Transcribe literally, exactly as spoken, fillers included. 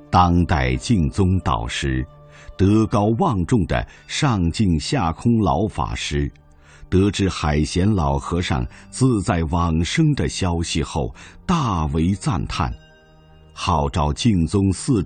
当代净宗导师，德高望重的上净下空老法师，得知海贤老和尚自在往生的消息后，大为赞叹，号召净宗寺